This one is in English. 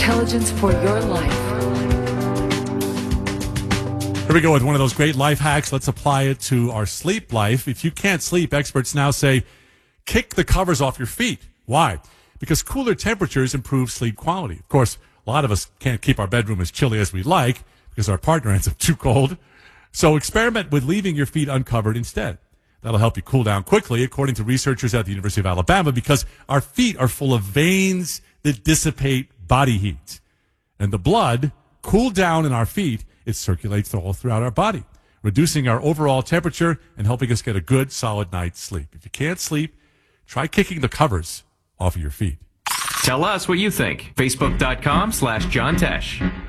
intelligence for your life. Here we go with one of those great life hacks. Let's apply it to our sleep life. If you can't sleep, experts now say kick the covers off your feet. Why? Because cooler temperatures improve sleep quality. Of course, a lot of us can't keep our bedroom as chilly as we'd like because our partner ends up too cold. So experiment with leaving your feet uncovered instead. That'll help you cool down quickly, according to researchers at the University of Alabama, because our feet are full of veins that dissipate body heat. And the blood cooled down in our feet. It circulates all throughout our body, reducing our overall temperature and helping us get a good, solid night's sleep. If you can't sleep, try kicking the covers off of your feet. Tell us what you think. Facebook.com/John Tesh.